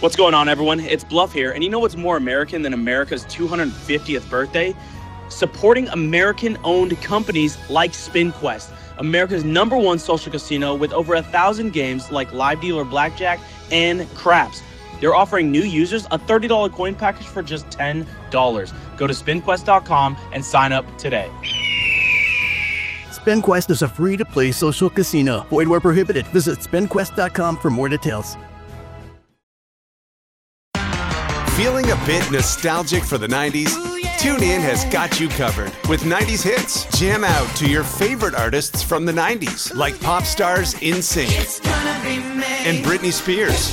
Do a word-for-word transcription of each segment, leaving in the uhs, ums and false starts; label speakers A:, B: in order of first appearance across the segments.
A: What's going on, everyone? It's Bluff here, and you know what's more American than America's two hundred fiftieth birthday? Supporting American-owned companies like SpinQuest, America's number one social casino with over a thousand games like live dealer blackjack and craps. They're offering new users a thirty dollars coin package for just ten dollars. Go to spin quest dot com and sign up today.
B: SpinQuest is a free-to-play social casino. Void where prohibited. Visit spin quest dot com for more details.
C: Feeling a bit nostalgic for the nineties? TuneIn has got you covered with nineties hits. Jam out to your favorite artists from the nineties, like pop stars NSYNC and Britney Spears,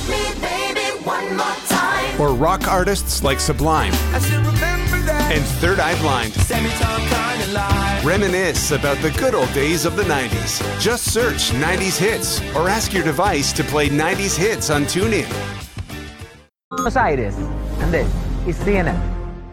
C: or rock artists like Sublime and Third Eye Blind. Reminisce about the good old days of the nineties. Just search nineties hits or ask your device to play nineties hits on TuneIn.
D: Buenos Aires, and this is C N N.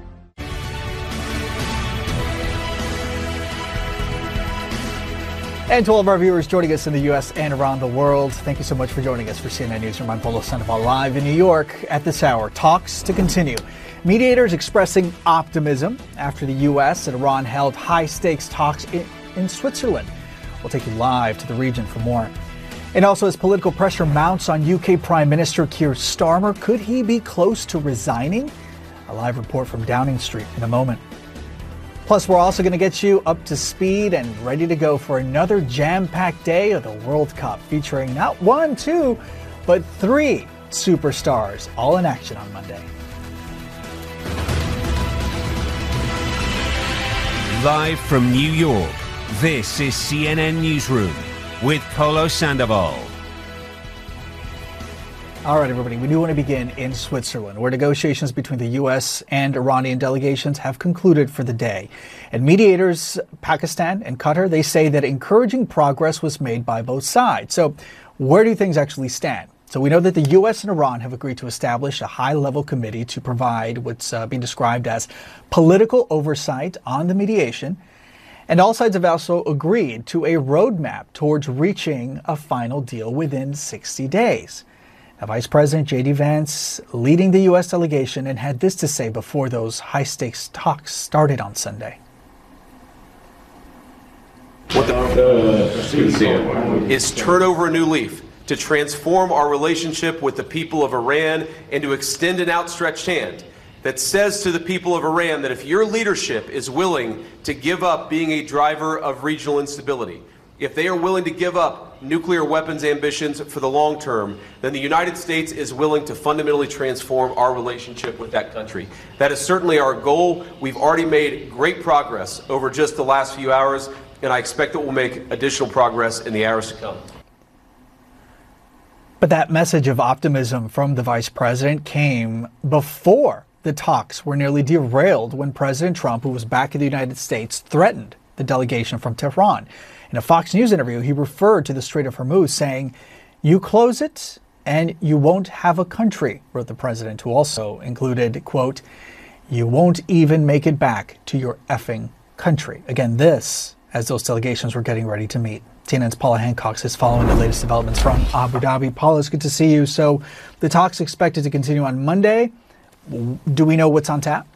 D: And to all of our viewers joining us in the U S and around the world, thank you so much for joining us for C N N Newsroom. I'm Polo Sandoval live in New York at this hour. Talks to continue. Mediators expressing optimism after the U S and Iran held high-stakes talks in, in Switzerland. We'll take you live to the region for more. And also, as political pressure mounts on U K Prime Minister Keir Starmer, could he be close to resigning? A live report from Downing Street in a moment. Plus, we're also going to get you up to speed and ready to go for another jam-packed day of the World Cup, featuring not one, two, but three superstars, all in action on Monday.
E: Live from New York, this is C N N Newsroom with Polo Sandoval.
B: All right, everybody, we do want to begin in Switzerland, where negotiations between the U S and Iranian delegations have concluded for the day. And mediators, Pakistan and Qatar, they say that encouraging progress was made by both sides. So where do things actually stand? So we know that the U S and Iran have agreed to establish a high-level committee to provide what's uh, being described as political oversight on the mediation. And all sides have also agreed to a roadmap towards reaching a final deal within sixty days. Now, Vice President J D Vance leading the U S delegation and had this to say before those high-stakes talks started on Sunday.
F: What the is turn over a new leaf to transform our relationship with the people of Iran and to extend an outstretched hand that says to the people of Iran that if your leadership is willing to give up being a driver of regional instability, if they are willing to give up nuclear weapons ambitions for the long term, then the United States is willing to fundamentally transform our relationship with that country. That is certainly our goal. We've already made great progress over just the last few hours, and I expect that we'll make additional progress in the hours to come.
B: But that message of optimism from the vice president came before the talks were nearly derailed when President Trump, who was back in the United States, threatened the delegation from Tehran. In a Fox News interview, he referred to the Strait of Hormuz, saying, "You close it and you won't have a country," wrote the president, who also included, quote, "You won't even make it back to your effing country." Again, this as those delegations were getting ready to meet. T N N's Paula Hancock is following the latest developments from Abu Dhabi. Paula, it's good to see you. So the talks expected to continue on Monday. Do we know what's on tap?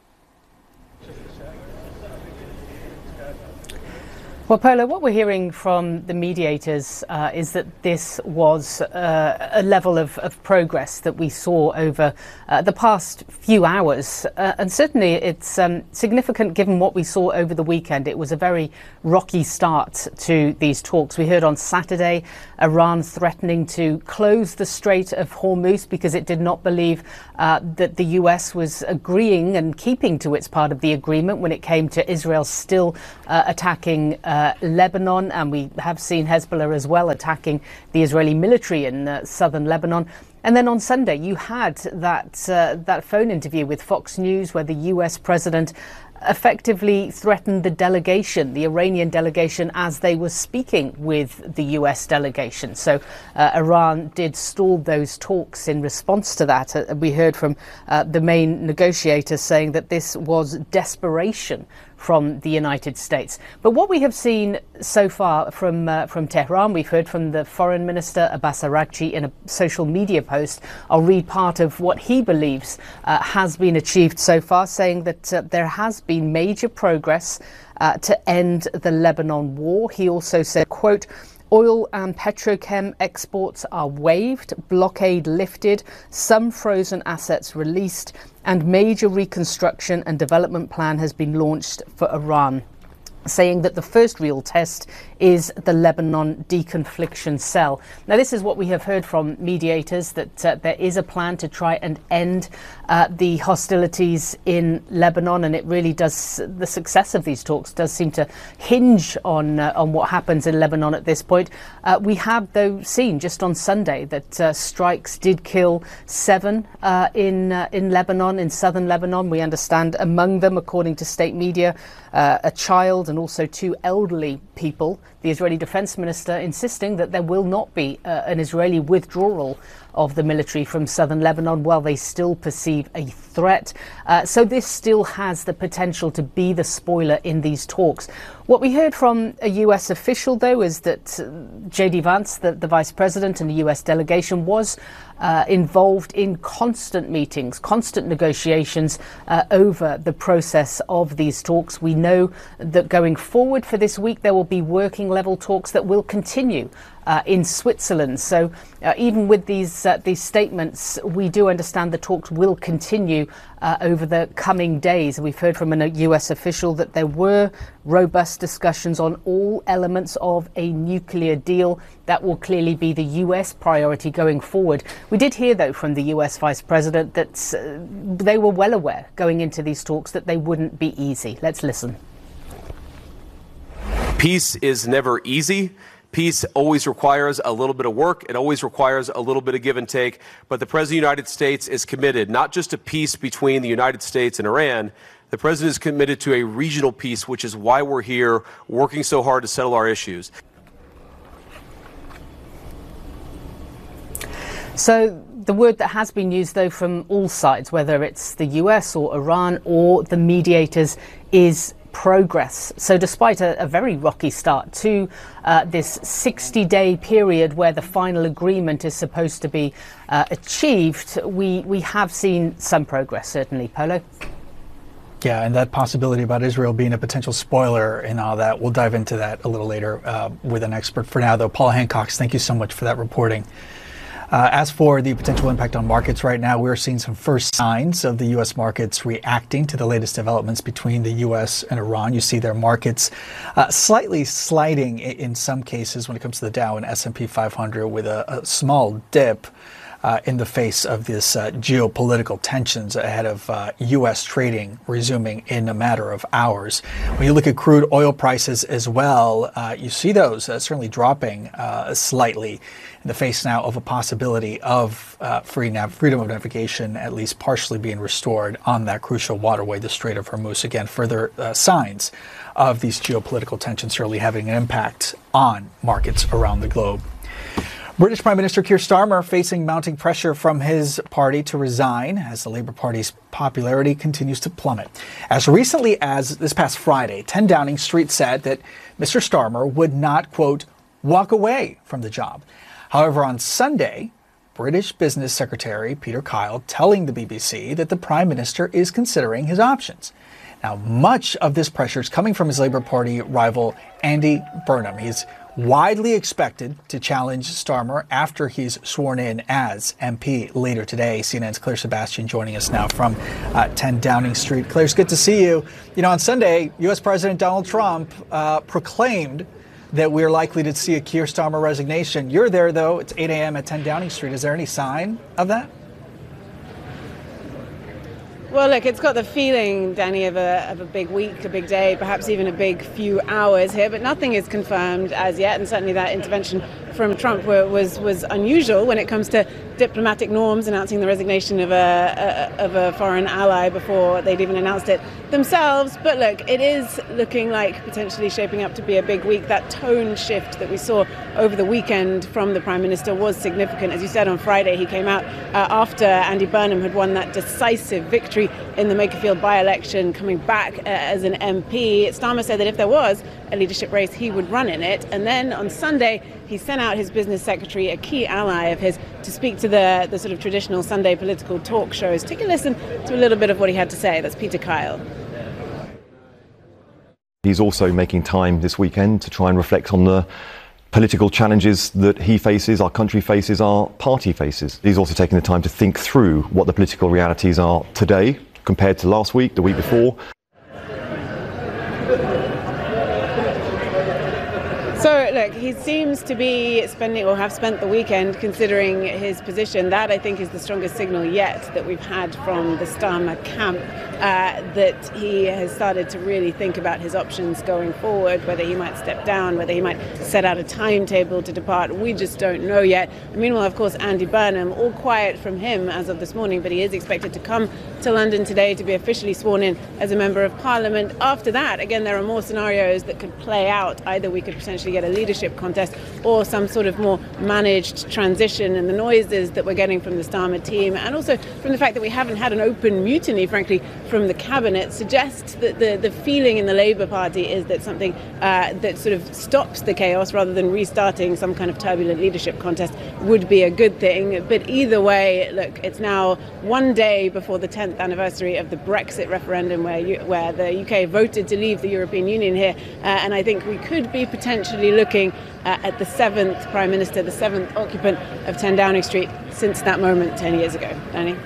G: Well, Polo, what we're hearing from the mediators uh, is that this was uh, a level of, of progress that we saw over uh, the past few hours. Uh, and certainly it's um, significant given what we saw over the weekend. It was a very rocky start to these talks. We heard on Saturday Iran threatening to close the Strait of Hormuz because it did not believe uh, that the U S was agreeing and keeping to its part of the agreement when it came to Israel still uh, attacking uh, Uh, Lebanon, and we have seen Hezbollah as well attacking the Israeli military in uh, southern Lebanon. And then on Sunday, you had that uh, that phone interview with Fox News where the U S president effectively threatened the delegation, the Iranian delegation, as they were speaking with the U S delegation. So uh, Iran did stall those talks in response to that. Uh, we heard from uh, the main negotiator saying that this was desperation from the United States. But what we have seen so far from uh, from Tehran, we've heard from the Foreign Minister Abbas Araghchi in a social media post. I'll read part of what he believes uh, has been achieved so far, saying that uh, there has been major progress uh, to end the Lebanon war. He also said, quote, "Oil and petrochem exports are waived, blockade lifted, some frozen assets released, and major reconstruction and development plan has been launched for Iran," saying that the first real test is the Lebanon deconfliction cell. Now, this is what we have heard from mediators, that uh, there is a plan to try and end uh, the hostilities in Lebanon, and it really does, the success of these talks does seem to hinge on uh, on what happens in Lebanon at this point. Uh, we have, though, seen just on Sunday that uh, strikes did kill seven uh, in uh, in Lebanon, in southern Lebanon. We understand among them, according to state media, uh, a child and also two elderly people. The Israeli defense minister insisting that there will not be uh, an Israeli withdrawal of the military from southern Lebanon while they still perceive a threat. Uh, so this still has the potential to be the spoiler in these talks. What we heard from a U S official, though, is that uh, J D Vance, the, the vice president, and the U S delegation was uh, involved in constant meetings, constant negotiations uh, over the process of these talks. We know that going forward for this week, there will be working level talks that will continue Uh, in Switzerland. So uh, even with these uh, these statements, we do understand the talks will continue uh, over the coming days. We've heard from a U S official that there were robust discussions on all elements of a nuclear deal. That will clearly be the U S priority going forward. We did hear, though, from the U S Vice President that uh, they were well aware going into these talks that they wouldn't be easy. Let's listen.
F: Peace is never easy. Peace always requires a little bit of work. It always requires a little bit of give and take. But the President of the United States is committed not just to peace between the United States and Iran. The President is committed to a regional peace, which is why we're here working so hard to settle our issues.
G: So the word that has been used, though, from all sides, whether it's the U S or Iran or the mediators, is progress. So despite a, a very rocky start to uh, this sixty-day period where the final agreement is supposed to be uh, achieved, we, we have seen some progress, certainly. Polo?
B: Yeah, and that possibility about Israel being a potential spoiler and all that, we'll dive into that a little later uh, with an expert. For now, though, Paula Hancock, thank you so much for that reporting. Uh, as for the potential impact on markets right now, we're seeing some first signs of the U S markets reacting to the latest developments between the U S and Iran. You see their markets uh, slightly sliding in, in some cases when it comes to the Dow and S and P five hundred, with a, a small dip uh, in the face of this uh, geopolitical tensions ahead of uh, U S trading resuming in a matter of hours. When you look at crude oil prices as well, uh, you see those uh, certainly dropping uh, slightly in the face now of a possibility of uh, free nav- freedom of navigation at least partially being restored on that crucial waterway, the Strait of Hormuz. Again, further uh, signs of these geopolitical tensions certainly having an impact on markets around the globe. British Prime Minister Keir Starmer facing mounting pressure from his party to resign as the Labour Party's popularity continues to plummet. As recently as this past Friday, ten Downing Street said that Mister Starmer would not, quote, walk away from the job. However, on Sunday, British Business Secretary Peter Kyle telling the B B C that the Prime Minister is considering his options. Now, much of this pressure is coming from his Labour Party rival, Andy Burnham. He's widely expected to challenge Starmer after he's sworn in as M P later today. C N N's Claire Sebastian joining us now from uh, ten Downing Street. Claire, it's good to see you. You know, on Sunday, U S President Donald Trump uh, proclaimed that we're likely to see a Keir Starmer resignation. You're there, though. It's eight a.m. at ten Downing Street. Is there any sign of that?
H: Well, look, it's got the feeling, Danny, of a, of a big week, a big day, perhaps even a big few hours here, but nothing is confirmed as yet, and certainly that intervention from Trump was was unusual when it comes to diplomatic norms, announcing the resignation of a, a of a foreign ally before they'd even announced it themselves. But look, it is looking like potentially shaping up to be a big week. That tone shift that we saw over the weekend from the Prime Minister was significant. As you said, on Friday he came out uh, after Andy Burnham had won that decisive victory in the Makerfield by-election, coming back uh, as an M P. Starmer said that if there was a leadership race, he would run in it. And then on Sunday, he sent out his business secretary, a key ally of his, to speak to the, the sort of traditional Sunday political talk shows. Take a listen to a little bit of what he had to say. That's Peter Kyle.
I: He's also making time this weekend to try and reflect on the political challenges that he faces, our country faces, our party faces. He's also taking the time to think through what the political realities are today compared to last week, the week before.
H: So, look, he seems to be spending or have spent the weekend considering his position. That, I think, is the strongest signal yet that we've had from the Starmer camp, uh, that he has started to really think about his options going forward, whether he might step down, whether he might set out a timetable to depart. We just don't know yet. And meanwhile, of course, Andy Burnham, all quiet from him as of this morning, but he is expected to come to London today to be officially sworn in as a Member of Parliament. After that, again, there are more scenarios that could play out. Either we could potentially get a leadership contest or some sort of more managed transition, and the noises that we're getting from the Starmer team, and also from the fact that we haven't had an open mutiny, frankly, from the cabinet, suggests that the, the feeling in the Labour Party is that something uh, that sort of stops the chaos rather than restarting some kind of turbulent leadership contest would be a good thing. But either way, look, it's now one day before the tenth anniversary of the Brexit referendum, where you, where the U K voted to leave the European Union here, uh, and I think we could be potentially looking uh, at the seventh Prime Minister, the seventh occupant of ten Downing Street since that moment ten years ago. Danny?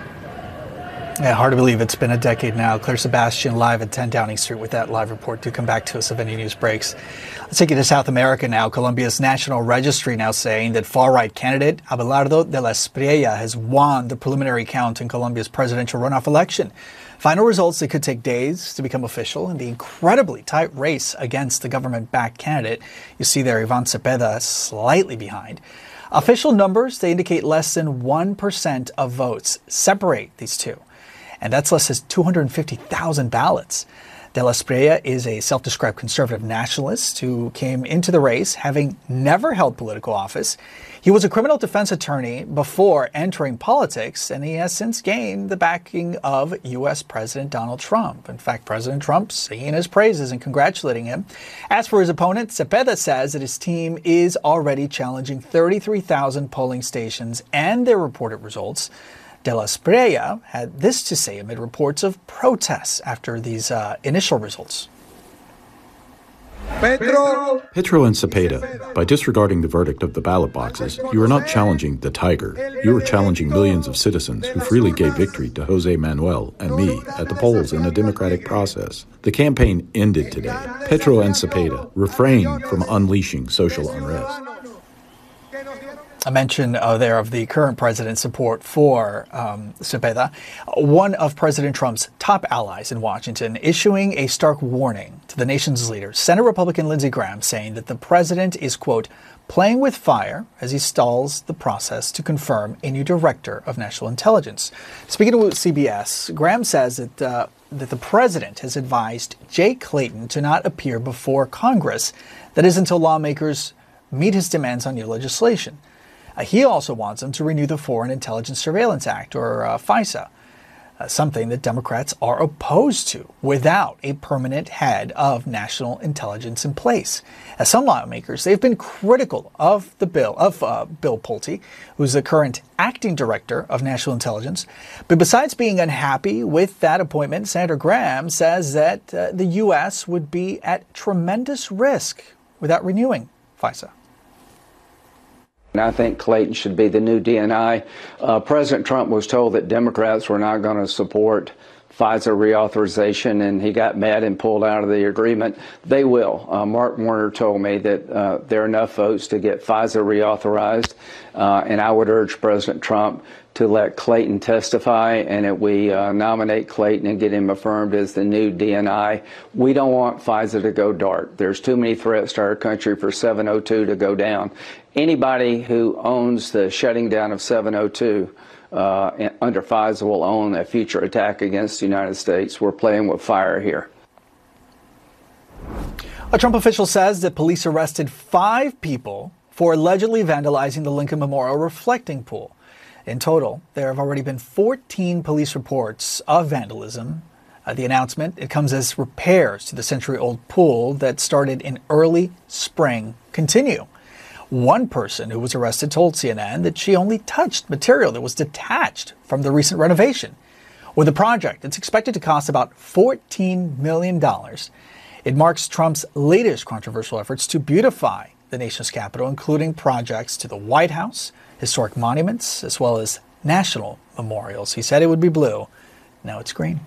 B: Yeah, hard to believe it's been a decade now. Claire Sebastian live at ten Downing Street with that live report. Do come back to us if any news breaks. Let's take you to South America now. Colombia's National Registry now saying that far-right candidate Abelardo de la Espriella has won the preliminary count in Colombia's presidential runoff election. Final results that could take days to become official in the incredibly tight race against the government-backed candidate. You see there Ivan Cepeda slightly behind. Official numbers, they indicate less than one percent of votes separate these two. And that's less than two hundred fifty thousand ballots. De la Espriella is a self-described conservative nationalist who came into the race having never held political office. He was a criminal defense attorney before entering politics, and he has since gained the backing of U S President Donald Trump. In fact, President Trump singing his praises and congratulating him. As for his opponent, Cepeda says that his team is already challenging thirty-three thousand polling stations and their reported results. De la Espriella had this to say amid reports of protests after these uh, initial results.
J: Petro. Petro and Cepeda, by disregarding the verdict of the ballot boxes, you are not challenging the tiger. You are challenging millions of citizens who freely gave victory to Jose Manuel and me at the polls in a democratic process. The campaign ended today. Petro and Cepeda refrain from unleashing social unrest.
B: A mention uh, there of the current president's support for um, Cepeda, one of President Trump's top allies in Washington, issuing a stark warning to the nation's leaders. Senate Republican Lindsey Graham saying that the president is, quote, playing with fire as he stalls the process to confirm a new director of national intelligence. Speaking to C B S, Graham says that, uh, that the president has advised Jay Clayton to not appear before Congress. That is until lawmakers meet his demands on new legislation. Uh, he also wants them to renew the Foreign Intelligence Surveillance Act, or uh, FISA, uh, something that Democrats are opposed to without a permanent head of national intelligence in place. As some lawmakers, they've been critical of the bill, of uh, Bill Pulte, who's the current acting director of national intelligence. But besides being unhappy with that appointment, Senator Graham says that uh, the U S would be at tremendous risk without renewing FISA.
K: I think Clayton should be the new D N I. Uh, President Trump was told that Democrats were not going to support FISA reauthorization, and he got mad and pulled out of the agreement. They will. Uh, Mark Warner told me that uh, there are enough votes to get FISA reauthorized, uh, and I would urge President Trump to let Clayton testify, and that we uh, nominate Clayton and get him affirmed as the new D N I. We don't want FISA to go dark. There's too many threats to our country for seven oh two to go down. anybody who owns the shutting down of seven oh two uh, under FISA will own a future attack against the United States. We're playing with fire here.
B: A Trump official says that police arrested five people for allegedly vandalizing the Lincoln Memorial reflecting pool. In total, there have already been fourteen police reports of vandalism. Uh, the announcement, it comes as repairs to the century-old pool that started in early spring continue. One person who was arrested told C N N that she only touched material that was detached from the recent renovation. With the project, it's expected to cost about fourteen million dollars. It marks Trump's latest controversial efforts to beautify the nation's capital, including projects to the White House, historic monuments, as well as national memorials. He said it would be blue. Now it's green.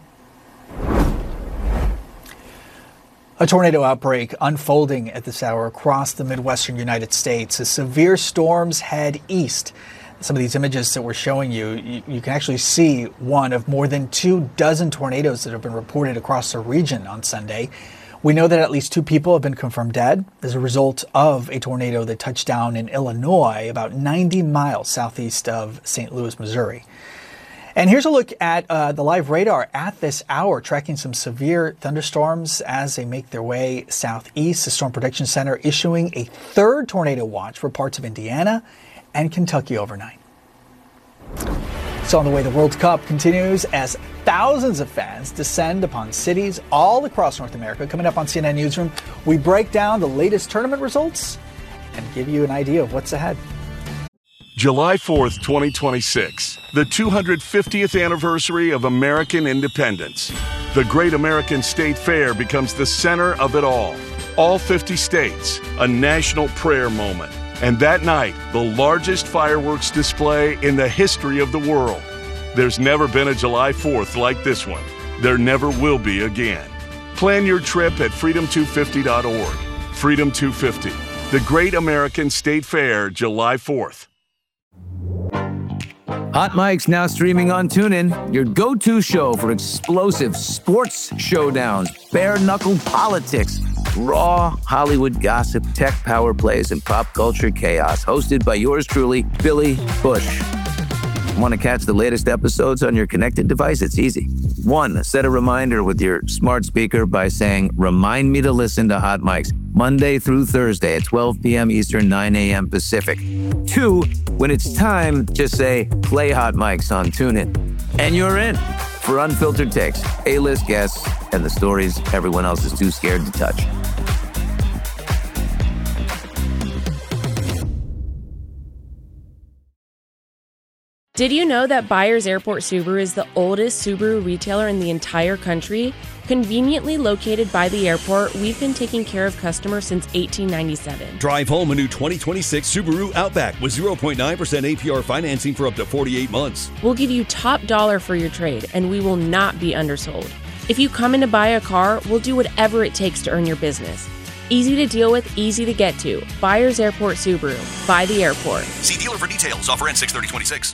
B: A tornado outbreak unfolding at this hour across the Midwestern United States as severe storms head east. Some of these images that we're showing you, you, you can actually see one of more than two dozen tornadoes that have been reported across the region on Sunday. We know that at least two people have been confirmed dead as a result of a tornado that touched down in Illinois, about ninety miles southeast of Saint Louis, Missouri. And here's a look at uh, the live radar at this hour, tracking some severe thunderstorms as they make their way southeast. The Storm Prediction Center issuing a third tornado watch for parts of Indiana and Kentucky overnight. So on the way, the World Cup continues as thousands of fans descend upon cities all across North America. Coming up on C N N Newsroom, we break down the latest tournament results and give you an idea of what's ahead.
L: July fourth, twenty twenty-six, the two hundred fiftieth anniversary of American independence. The Great American State Fair becomes the center of it all. All fifty states, a national prayer moment. And that night, the largest fireworks display in the history of the world. There's never been a July fourth like this one. There never will be again. Plan your trip at freedom two fifty dot org. Freedom two fifty, the Great American State Fair, July fourth.
M: Hot Mike's now streaming on TuneIn, your go-to show for explosive sports showdowns, bare-knuckle politics, raw Hollywood gossip, tech power plays, and pop culture chaos. Hosted by yours truly, Billy Bush. Want to catch the latest episodes on your connected device? It's easy. One, set a reminder with your smart speaker by saying, "Remind me to listen to Hot Mike's Monday through Thursday at twelve p.m. Eastern, nine a.m. Pacific." Two, when it's time, just say, "Play Hot Mike's" on TuneIn. And you're in for unfiltered takes, A-list guests, and the stories everyone else is too scared to touch.
N: Did you know that Byers Airport Subaru is the oldest Subaru retailer in the entire country? Conveniently located by the airport, we've been taking care of customers since eighteen ninety-seven.
O: Drive home a new twenty twenty-six Subaru Outback with zero point nine percent A P R financing for up to forty-eight months.
N: We'll give you top dollar for your trade, and we will not be undersold. If you come in to buy a car, we'll do whatever it takes to earn your business. Easy to deal with, easy to get to. Byers Airport Subaru. By the airport.
O: See dealer for details. Offer ends six thirty twenty-six.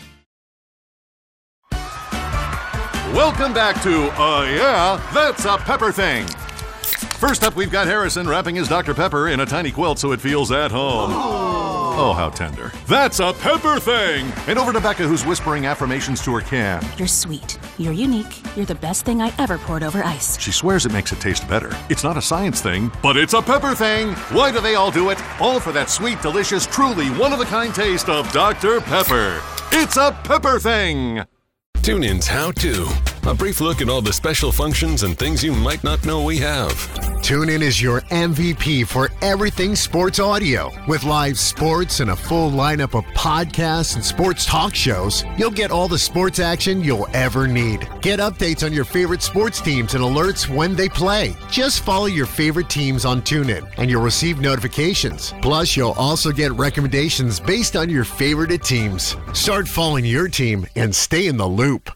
P: Welcome back to, uh, yeah, That's a Pepper Thing. First up, we've got Harrison wrapping his Doctor Pepper in a tiny quilt so it feels at home. Oh, how tender. That's a Pepper Thing! And over to Becca, who's whispering affirmations to her can.
Q: You're sweet. You're unique. You're the best thing I ever poured over ice.
P: She swears it makes it taste better. It's not a science thing, but it's a Pepper Thing! Why do they all do it? All for that sweet, delicious, truly one-of-a-kind taste of Doctor Pepper. It's a Pepper Thing!
R: TuneIn's How To. A brief look at all the special functions and things you might not know we have.
S: TuneIn is your M V P for everything sports audio. With live sports and a full lineup of podcasts and sports talk shows, you'll get all the sports action you'll ever need. Get updates on your favorite sports teams and alerts when they play. Just follow your favorite teams on TuneIn and you'll receive notifications. Plus, you'll also get recommendations based on your favorite teams. Start following your team and stay in the loop.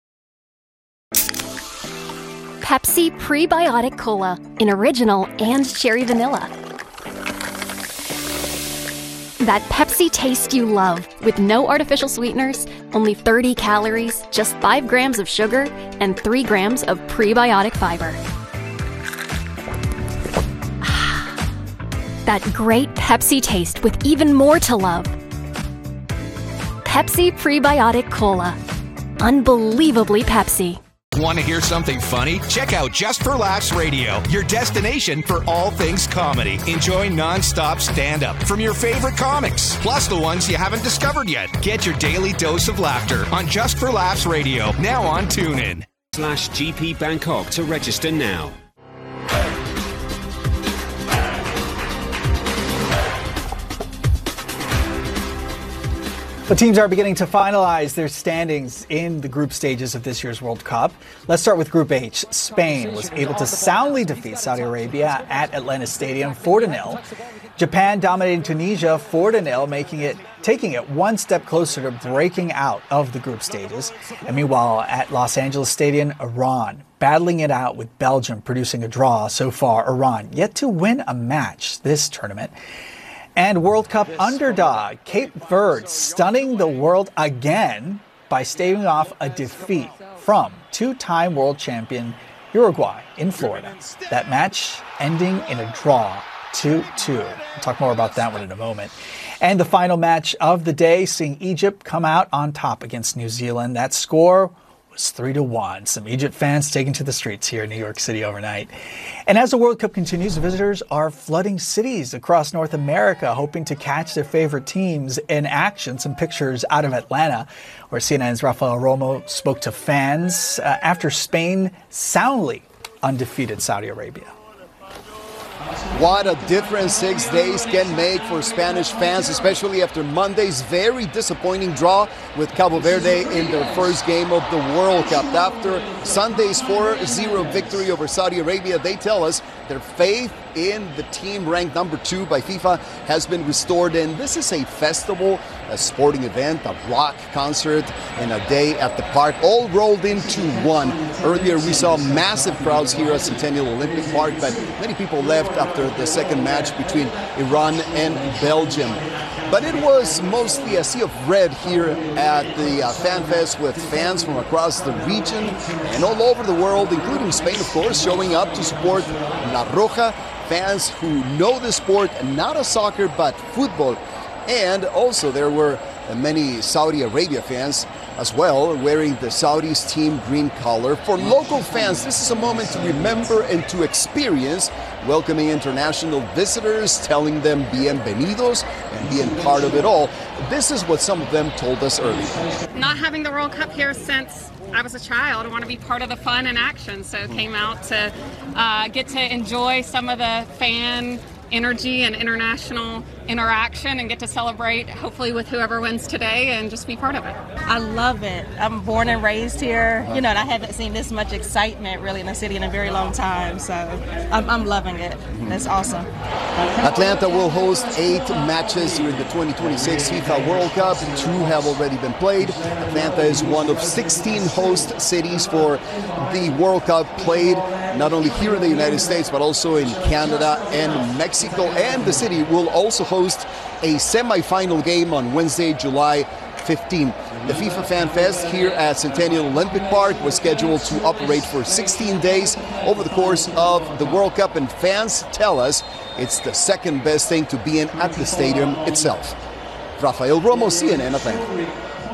T: Pepsi Prebiotic Cola in original and cherry vanilla. That Pepsi taste you love with no artificial sweeteners, only thirty calories, just five grams of sugar, and three grams of prebiotic fiber. that great Pepsi taste with even more to love. Pepsi Prebiotic Cola. Unbelievably Pepsi.
U: Want to hear something funny? Check out Just for Laughs Radio, your destination for all things comedy. Enjoy non-stop stand-up from your favorite comics, plus the ones you haven't discovered yet. Get your daily dose of laughter on Just for Laughs Radio, now on TuneIn.
E: Slash G P Bangkok to register now.
B: The teams are beginning to finalize their standings in the group stages of this year's World Cup. Let's start with Group H. Spain was able to soundly defeat Saudi Arabia at Atlantis Stadium four to nil. Japan dominating Tunisia four to nil, making it taking it one step closer to breaking out of the group stages. And meanwhile, at Los Angeles Stadium, Iran battling it out with Belgium, producing a draw so far. Iran yet to win a match this tournament. And World Cup underdog Cape Verde stunning the world again by staving off a defeat from two-time world champion Uruguay in Florida. That match ending in a draw, two two. We'll talk more about that one in a moment. And the final match of the day, seeing Egypt come out on top against New Zealand. That score was three to one. Some Egypt fans taking to the streets here in New York City overnight. And as the World Cup continues, visitors are flooding cities across North America, hoping to catch their favorite teams in action. Some pictures out of Atlanta, where C N N's Rafael Romo spoke to fans uh, after Spain soundly undefeated Saudi Arabia.
V: What a difference six days can make for Spanish fans, especially after Monday's very disappointing draw with Cabo Verde in their first game of the World Cup. After Sunday's four zero victory over Saudi Arabia, they tell us their faith in the team ranked number two by FIFA has been restored. And this is a festival, a sporting event, a rock concert, and a day at the park, all rolled into one. Earlier, we saw massive crowds here at Centennial Olympic Park, but many people left after the second match between Iran and Belgium. But it was mostly a sea of red here at the uh, Fan Fest, with fans from across the region and all over the world, including Spain, of course, showing up to support La Roja. Fans who know the sport, not a soccer, but football. And also there were many Saudi Arabia fans as well, wearing the Saudis team green color. For local fans, this is a moment to remember and to experience, welcoming international visitors, telling them bienvenidos and being part of it all. This is what some of them told us earlier.
W: Not having the World Cup here since I was a child, I want to be part of the fun and action, so came out to uh, get to enjoy some of the fan energy and international interaction and get to celebrate, hopefully with whoever wins today, and just be part of it.
X: I love it. I'm born and raised here, you know, and I haven't seen this much excitement really in the city in a very long time, so I'm, I'm loving it. That's awesome.
V: Atlanta will host eight matches during the twenty twenty-six FIFA World Cup. Two have already been played. Atlanta is one of sixteen host cities for the World Cup, played not only here in the United States, but also in Canada and Mexico. And the city will also host a semi-final game on Wednesday, July fifteenth. The FIFA Fan Fest here at Centennial Olympic Park was scheduled to operate for sixteen days over the course of the World Cup, and fans tell us it's the second best thing to be in at the stadium itself. Rafael Romo, C N N Atlanta.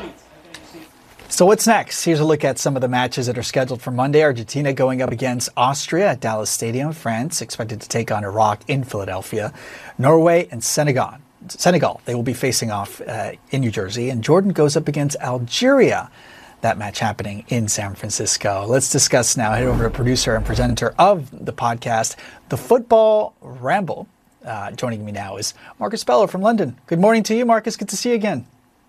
B: So what's next? Here's a look at some of the matches that are scheduled for Monday. Argentina going up against Austria at Dallas Stadium. France expected to take on Iraq in Philadelphia. Norway and Senegal. Senegal, they will be facing off uh, in New Jersey. And Jordan goes up against Algeria. That match happening in San Francisco. Let's discuss now. Head over to producer and presenter of the podcast, The Football Ramble. Uh, joining me now is Marcus Speller from London. Good morning to you, Marcus. Good to see you again.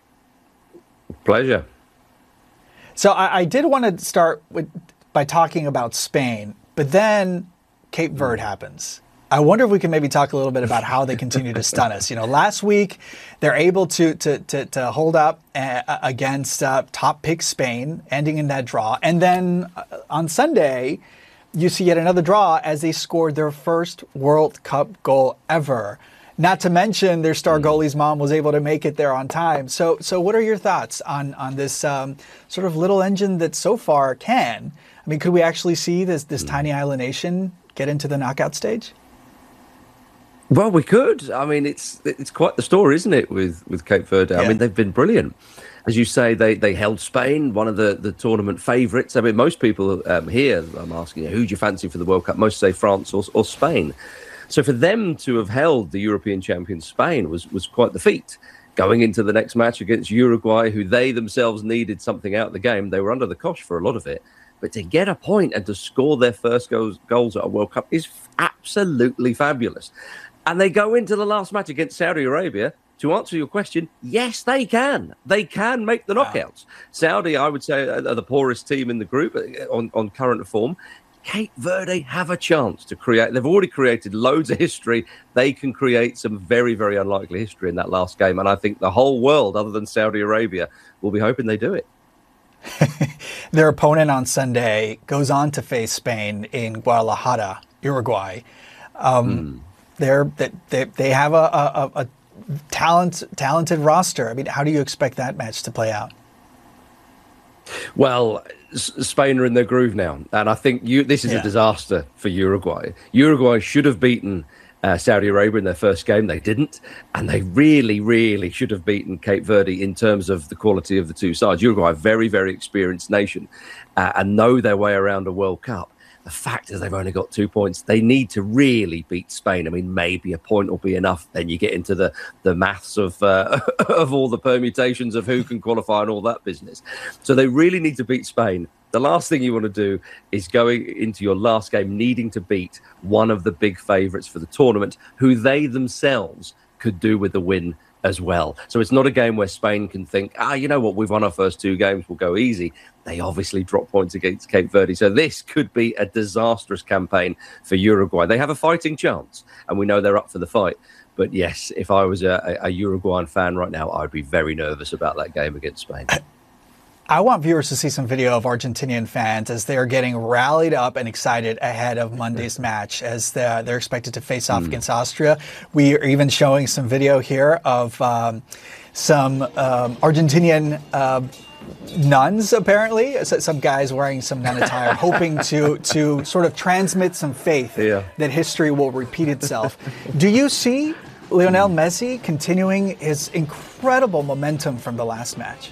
Y: Pleasure.
B: So I, I did want to start with, by talking about Spain, but then Cape Verde happens. I wonder if we can maybe talk a little bit about how they continue to stun us. You know, last week they're able to to to, to hold up uh, against uh, top pick Spain, ending in that draw, and then uh, on Sunday you see yet another draw as they scored their first World Cup goal ever. Not to mention their star goalie's mom was able to make it there on time. So, so what are your thoughts on on this um, sort of little engine that so far can? I mean, could we actually see this this tiny island nation get into the knockout stage?
A: Well, we could. I mean, it's it's quite the story, isn't it, with, with Cape Verde? Yeah. I mean, they've been brilliant. As you say, they, they held Spain, one of the, the tournament favourites. I mean, most people um, here, I'm asking, who do you fancy for the World Cup? Most say France or, or Spain. So for them to have held the European champion Spain was, was quite the feat. Going into the next match against Uruguay, who they themselves needed something out of the game, they were under the cosh for a lot of it. But to get a point and to score their first goals, goals at a World Cup is absolutely fabulous. And they go into the last match against Saudi Arabia. To answer your question, yes, they can. They can make the knockouts. Wow. Saudi, I would say, are the poorest team in the group on, on current form. Cape Verde have a chance to create. They've already created loads of history. They can create some very, very unlikely history in that last game. And I think the whole world, other than Saudi Arabia, will be hoping they do it.
B: Their opponent on Sunday goes on to face Spain in Guadalajara, Uruguay. Um, mm. They're, they, they have a, a, a talent, talented roster. I mean, how do you expect that match to play out?
A: Well, S- Spain are in their groove now, and I think you, this is yeah. a disaster for Uruguay. Uruguay should have beaten uh, Saudi Arabia in their first game. They didn't, and they really, really should have beaten Cape Verde in terms of the quality of the two sides. Uruguay, a very, very experienced nation, uh, and know their way around a World Cup. The fact is they've only got two points. They need to really beat Spain. I mean, maybe a point will be enough. Then you get into the, the maths of uh, of all the permutations of who can qualify and all that business. So they really need to beat Spain. The last thing you want to do is going into your last game needing to beat one of the big favourites for the tournament, who they themselves could do with a win as well. So it's not a game where Spain can think, ah, you know what, we've won our first two games, we'll go easy. They obviously drop points against Cape Verde. So this could be a disastrous campaign for Uruguay. They have a fighting chance, and we know they're up for the fight. But yes, if I was a, a Uruguayan fan right now, I'd be very nervous about that game against Spain.
B: I want viewers to see some video of Argentinian fans as they're getting rallied up and excited ahead of Monday's match, as they're, they're expected to face off mm. against Austria. We are even showing some video here of um, some um, Argentinian uh, nuns, apparently. Some guys wearing some nun attire, hoping to, to sort of transmit some faith yeah. that history will repeat itself. Do you see Lionel Messi continuing his incredible momentum from the last match?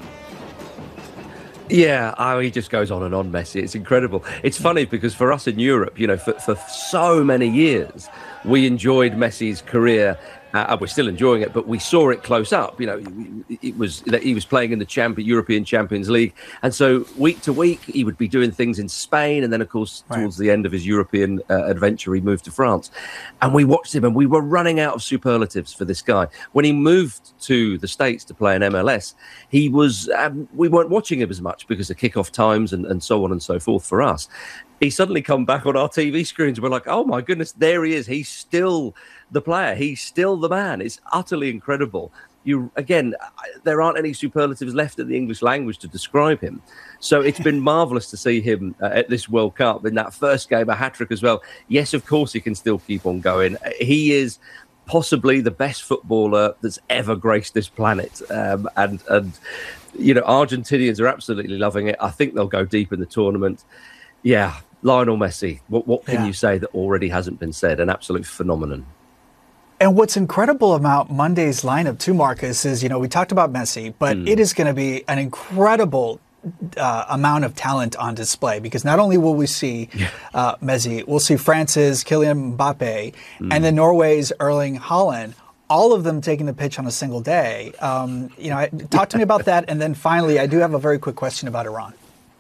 A: Yeah, oh, he just goes on and on, Messi. It's incredible. It's funny because for us in Europe, you know, for, for so many years, we enjoyed Messi's career. Uh, and we're still enjoying it, but we saw it close up. You know, it was that he was playing in the champion, European Champions League. And so week to week, he would be doing things in Spain. And then, of course, right. towards the end of his European uh, adventure, he moved to France. And we watched him and we were running out of superlatives for this guy. When he moved to the States to play in M L S, he was, um, we weren't watching him as much because of kickoff times and, and so on and so forth for us. He suddenly come back on our T V screens. We're like, oh, my goodness, there he is. He's still the player. He's still the man. It's utterly incredible. You again, there aren't any superlatives left in the English language to describe him. So it's been marvellous to see him uh, at this World Cup. In that first game, a hat-trick as well. Yes, of course, he can still keep on going. He is possibly the best footballer that's ever graced this planet. Um, and, and, you know, Argentinians are absolutely loving it. I think they'll go deep in the tournament. Yeah, Lionel Messi, what, what can yeah. you say that already hasn't been said? An absolute phenomenon.
B: And what's incredible about Monday's lineup too, Marcus, is, you know, we talked about Messi, but mm. it is going to be an incredible uh, amount of talent on display, because not only will we see yeah. uh, Messi, we'll see France's Kylian Mbappe mm. and then Norway's Erling Haaland, all of them taking the pitch on a single day. Um, you know, talk to me about that. And then finally, I do have a very quick question about Iran.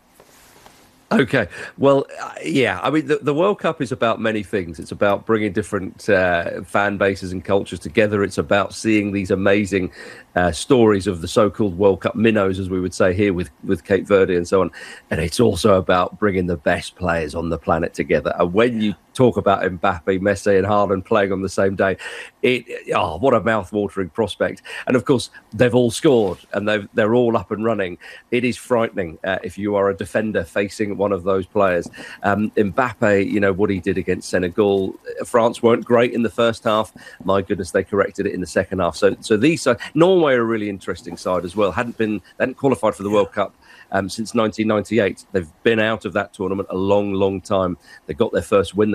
A: Okay. Well, uh, yeah, I mean, the, the World Cup is about many things. It's about bringing different uh, fan bases and cultures together. It's about seeing these amazing uh, stories of the so-called World Cup minnows, as we would say here with, with Cape Verde and so on. And it's also about bringing the best players on the planet together. And when you talk about Mbappe, Messi and Haaland playing on the same day, it oh, what a mouth-watering prospect. And of course, they've all scored and they've, they're all up and running. It is frightening uh, if you are a defender facing one of those players. Um, Mbappe, you know, what he did against Senegal. France weren't great in the first half. My goodness, they corrected it in the second half. So so these, uh, Norway are a really interesting side as well. Hadn't been, they hadn't qualified for the World Cup Um, since nineteen ninety-eight. They've been out of that tournament a long, long time. They got their first win. They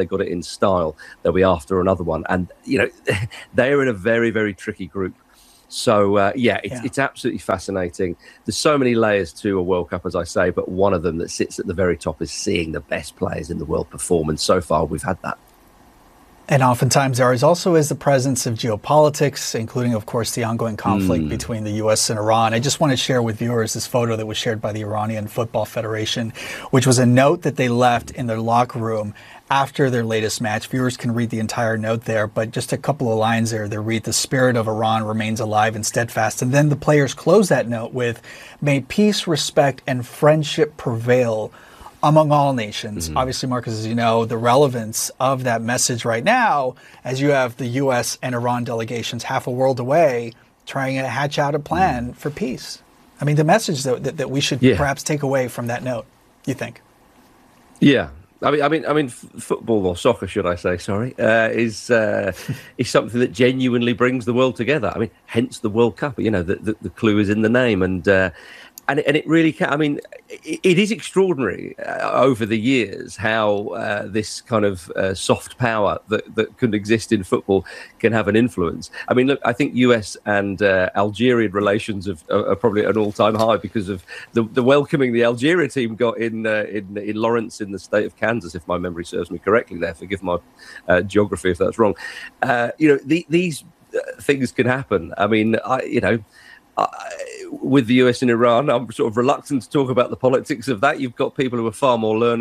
A: got it in style, they'll be after another one. And, you know, they're in a very, very tricky group. So, uh, yeah, it's, yeah, it's absolutely fascinating. There's so many layers to a World Cup, as I say, but one of them that sits at the very top is seeing the best players in the world perform. And so far, we've had that.
B: And oftentimes there is also is the presence of geopolitics, including, of course, the ongoing conflict mm. between the U S and Iran. I just want to share with viewers this photo that was shared by the Iranian Football Federation, which was a note that they left in their locker room after their latest match. Viewers can read the entire note there, but just a couple of lines there. They read, "The spirit of Iran remains alive and steadfast." And then the players close that note with, "May peace, respect, and friendship prevail among all nations." Mm-hmm. Obviously, Marcus, as you know, the relevance of that message right now, as you have the U S and Iran delegations half a world away trying to hatch out a plan mm. for peace. I mean, the message that, that, that we should yeah. perhaps take away from that note, you think?
A: Yeah. I mean, I mean, I mean, f- football or soccer, should I say? Sorry, uh, is uh, is something that genuinely brings the world together. I mean, hence the World Cup. You know, the the, the clue is in the name, and uh, and and it really can. I mean, it, it is extraordinary uh, over the years how uh, this kind of uh, soft power that that can exist in football can have an influence. I mean, look, I think U S and uh, Algerian relations have, are, are probably at an all-time high because of the, the welcoming the Algeria team got in, uh, in in Lawrence in the state of Kansas, if my memory serves me correctly. There, forgive my uh, geography if that's wrong. Uh, you know, the, these uh, things can happen. I mean, I you know. Uh, with the U S and Iran, I'm sort of reluctant to talk about the politics of that. You've got people who are far more learned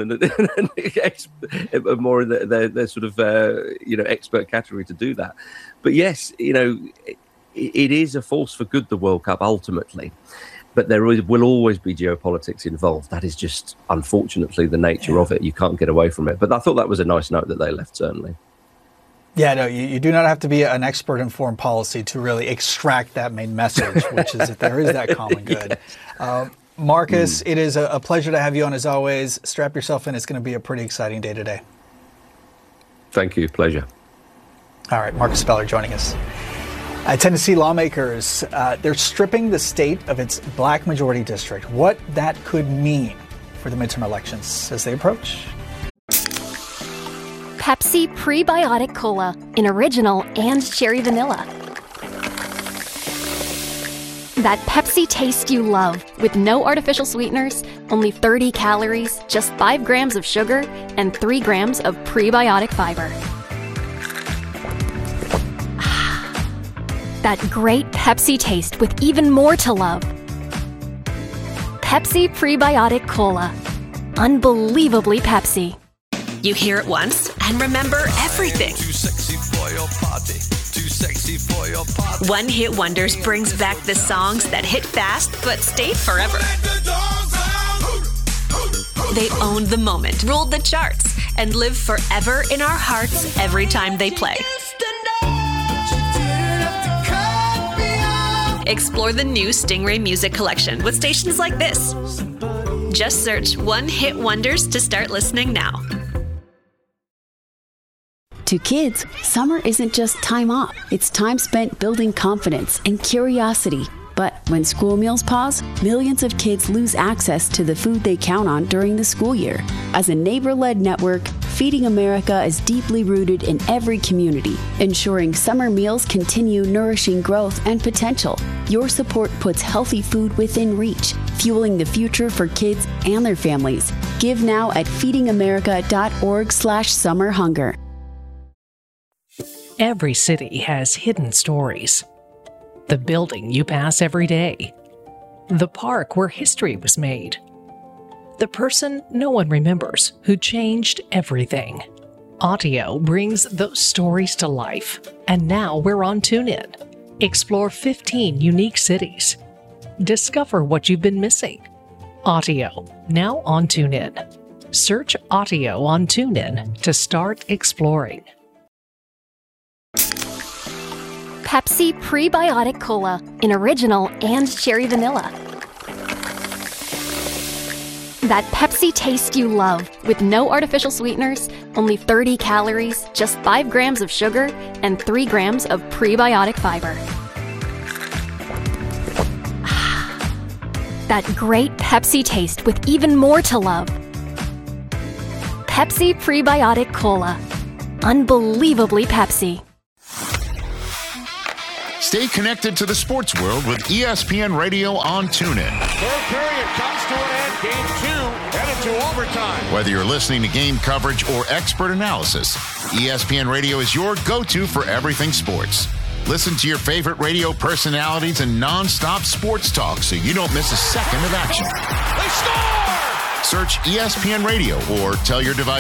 A: and more in their, their, their sort of uh, you know expert category to do that. But yes, you know, it, it is a force for good, the World Cup ultimately. But there will always be geopolitics involved. That is just unfortunately the nature yeah. of it. You can't get away from it. But I thought that was a nice note that they left, certainly.
B: Yeah, no, you, you do not have to be an expert in foreign policy to really extract that main message, which is that there is that common good. Yes. Uh, Marcus, mm. it is a, a pleasure to have you on as always. Strap yourself in. It's going to be a pretty exciting day today.
A: Thank you. Pleasure.
B: All right, Marcus Speller joining us. Uh, Tennessee lawmakers, uh, they're stripping the state of its black majority district. What that could mean for the midterm elections as they approach.
T: Pepsi Prebiotic Cola in original and cherry vanilla. That Pepsi taste you love with no artificial sweeteners, only thirty calories, just five grams of sugar, and three grams of prebiotic fiber. That great Pepsi taste with even more to love. Pepsi Prebiotic Cola. Unbelievably Pepsi.
C: You hear it once and remember everything.
D: Too sexy for your party. Too sexy for your party.
C: One Hit Wonders brings back the songs that hit fast but stayed forever. They owned the moment, ruled the charts, and live forever in our hearts every time they play. Explore the new Stingray Music Collection with stations like this. Just search One Hit Wonders to start listening now.
F: To kids, summer isn't just time off. It's time spent building confidence and curiosity. But when school meals pause, millions of kids lose access to the food they count on during the school year. As a neighbor-led network, Feeding America is deeply rooted in every community, ensuring summer meals continue nourishing growth and potential. Your support puts healthy food within reach, fueling the future for kids and their families. Give now at feedingamerica.org slash summer hunger.
G: Every city has hidden stories. The building you pass every day. The park where history was made. The person no one remembers who changed everything. Audio brings those stories to life. And now we're on TuneIn. Explore fifteen unique cities. Discover what you've been missing. Audio, now on TuneIn. Search Audio on TuneIn to start exploring.
T: Pepsi Prebiotic Cola in original and cherry vanilla. That Pepsi taste you love with no artificial sweeteners, only thirty calories, just five grams of sugar, and three grams of prebiotic fiber. That great Pepsi taste with even more to love. Pepsi Prebiotic Cola. unbelievably Pepsi.
H: Stay connected to the sports world with E S P N Radio on TuneIn.
I: Third period comes to an end. Game two headed to overtime.
H: Whether you're listening to game coverage or expert analysis, E S P N Radio is your go-to for everything sports. Listen to your favorite radio personalities and non-stop sports talk so you don't miss a second of action.
I: They score!
H: Search E S P N Radio or tell your device